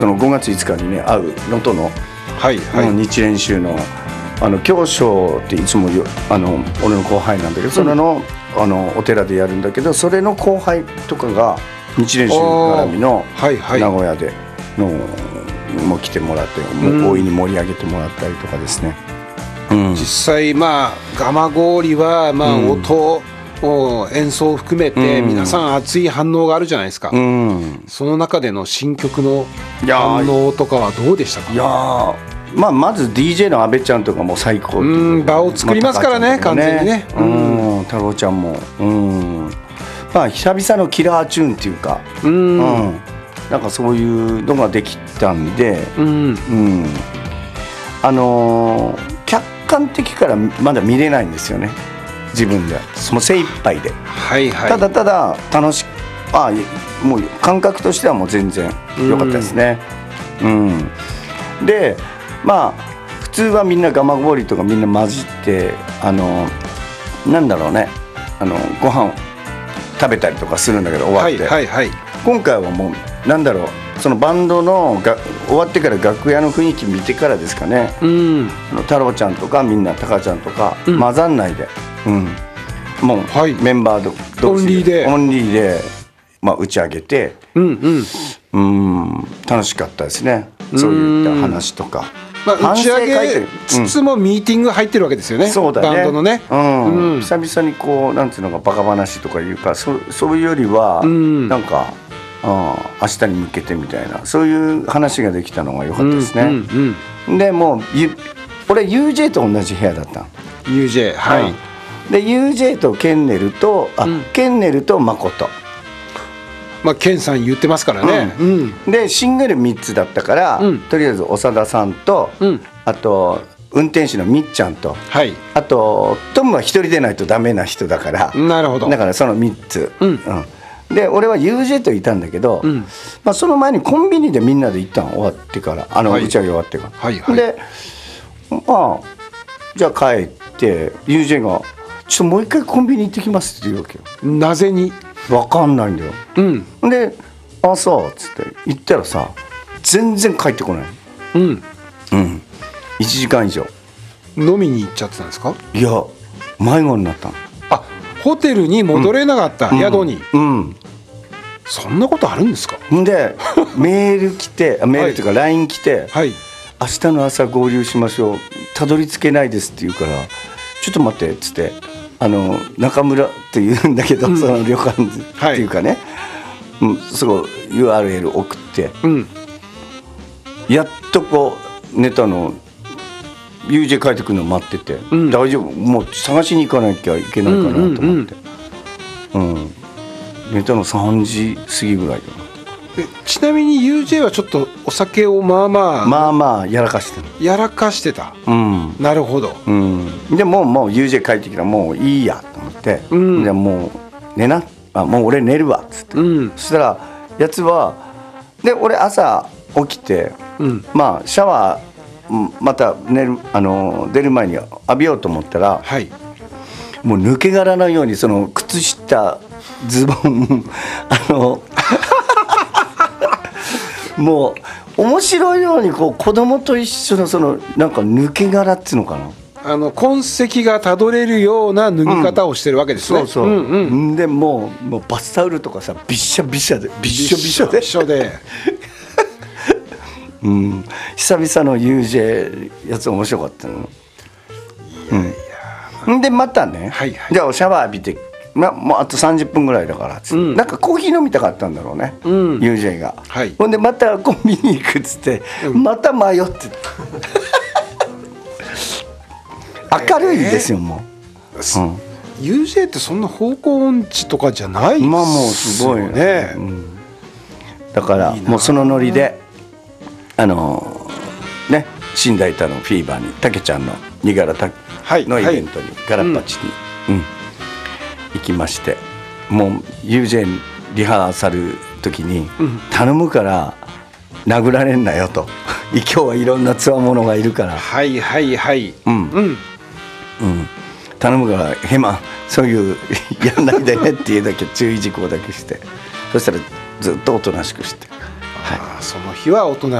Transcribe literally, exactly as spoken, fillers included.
そのごがついつかにね会う能登の、 はいはい、 日蓮宗のあの教章っていつもよあの俺の後輩なんだけど、それの、うん、あのお寺でやるんだけど、それの後輩とかが日蓮宗絡みの名古屋での、はいはい、もう来てもらって、うん、大いに盛り上げてもらったりとかですね、 うん、実際まあ蒲郡はまあ音、うん、演奏を含めて皆さん熱い反応があるじゃないですか、うん、その中での新曲の反応とかはどうでしたか？ いやー、まあ、まず ディージェー の阿部ちゃんとかも最高っていう、 うん、場を作りますからね、完全にね、 うん、太郎ちゃんも、うん、まあ久々のキラーチューンっていうか、うん、うん、なんかそういうのができたんで、うんうん、あのー、客観的からまだ見れないんですよね、自分でもう精一杯で、はいはい、ただただ楽しく、ああもう感覚としてはもう全然良かったですね、うんうん、でまあ普通はみんな蒲郡とかみんな混じってあのなんだろうね、あのご飯食べたりとかするんだけど終わって、はいはいはい、今回はもうなんだろう、そのバンドのが終わってから楽屋の雰囲気見てからですかね、うん、あの太郎ちゃんとかみんなタカちゃんとか、うん、混ざんないで、うん、もう、はい、メンバーど同士でオンリーで、まあ、打ち上げて、うんうん、うん楽しかったですね、そういった話とか。 まあ、打ち上げつつもミーティング入ってるわけですよね、うん、そうだね、バンドのね、 うんうん、久々にこうなんていうのかバカ話とかいうか そ, そういうよりは、うん、なんかあ明日に向けてみたいなそういう話ができたのが良かったですね、うんうんうん、でもう俺 ユージェー と同じ部屋だったユージェー はい、うん、 で ユージェー とケンネルとあ、うん、ケンネルと誠、 まあ、ケンさん言ってますからね、 うんうん、でシングルみっつだったから、うん、とりあえず長田さんと、うん、あと運転手のみっちゃんと、はい、あとトムは一人でないとダメな人だから、 なるほど、 だからそのみっつ、うんうん、で俺は ユージェー といたんだけど、うんまあ、その前にコンビニでみんなで行ったの終わってからあの、はい、打ち上げ終わってから、はいはい、でまあじゃあ帰って ユージェー がちょっともう一回コンビニ行ってきますって言うわけよ。 なぜに分かんないんだよ、うん、で「あそう」っつって行ったらさ全然帰ってこない、うんうん、いちじかん以上飲みに行っちゃってたんですか？ いや迷子になったの。 あホテルに戻れなかった、うん、宿に、うんうん、そんなことあるんですか？ でメール来てメールっていうか ライン 来て、はい、明日の朝合流しましょうたどり着けないですって言うからちょっと待ってっつってあの中村って言うんだけど、うん、その旅館っていうかね、はいうん、すごい ユーアールエル 送って、うん、やっとこうネタの ユージェー 帰ってくるの待ってて、うん、大丈夫もう探しに行かなきゃいけないかなと思って、うんうんうん、ネタのさんじ過ぎぐらいだな。 えちなみに ユージェー はちょっとお酒をまあまあまあまあやらかしてたやらかしてた、うん、なるほど、 うん、でももう ユージェー 帰ってきたらもういいやと思って、うん、でもう寝なあもう俺寝るわっつって、うん、そしたらやつはで俺朝起きて、うん、まあシャワーまた寝るあの出る前に浴びようと思ったら、はい、もう抜け殻のようにその靴下ズボンあのもう面白いようにこう子供と一緒のそのなんか抜け殻っていうのかなあの痕跡がたどれるような脱ぎ方をしてるわけですね、うん、 そうそう、うんうん、でもう、もうバスタオルとかさびっしゃびしゃでびっしょびしょでびっしょでうん、久々の ユージェー やつ面白かったの。いやいや、うん、でまたね、はいはい、じゃあシャワー浴びて、ま、もうあとさんじゅっぷんぐらいだからっつって、うん、なんかコーヒー飲みたかったんだろうね、うん、ユージェー が、はい、ほんでまたコンビニ行くっつって、うん、また迷って明るいですよ、えー、もう、うん、 ユージェー ってそんな方向音痴とかじゃないですよね。 まあもうすごいね、うん、だからもうそのノリであのー、ね新大田のフィーバーにたけちゃんのにがらたのイベントに、はい、ガラッパチに、うんうん、行きまして、もう ユージェー リハーサル時に、うん、頼むから殴られんなよと今日はいろんなつわものがいるからはいはいはいうんうん、うん、 頼むからヘマそういうやんないでねっていうだけ注意事項だけしてそしたらずっとおとなしくしてはい、その日はおとな